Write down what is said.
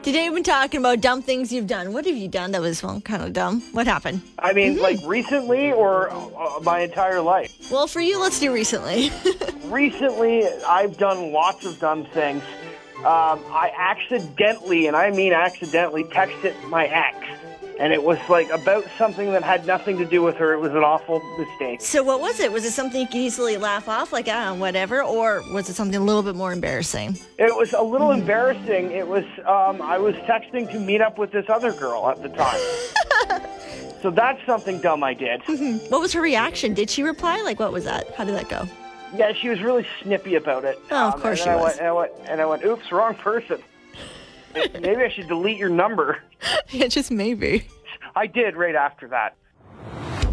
Today we've been talking about dumb things you've done. What have you done that was, well, kind of dumb? What happened? I mean, like recently or my entire life? Well, for you, let's do recently. Recently, I've done lots of dumb things. I accidentally, and I mean accidentally, texted my ex. And it was like about something that had nothing to do with her. It was an awful mistake. So what was it? Was it something you could easily laugh off, like, whatever? Or was it something a little bit more embarrassing? It was a little embarrassing. It was, I was texting to meet up with this other girl at the time. So that's something dumb I did. What was her reaction? Did she reply? Like, what was that? How did that go? Yeah, she was really snippy about it. Oh, of course she was. And I went, oops, wrong person. Maybe I should delete your number. Yeah, just maybe. I did right after that.